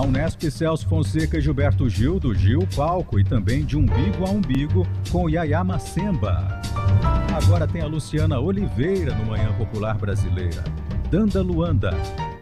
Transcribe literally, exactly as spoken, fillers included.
Na Unesp, Celso Fonseca e Gilberto Gil, do Gil Palco, e também de Umbigo a Umbigo, com Yaya Macemba. Agora tem a Luciana Oliveira no Manhã Popular Brasileira. Danda Luanda.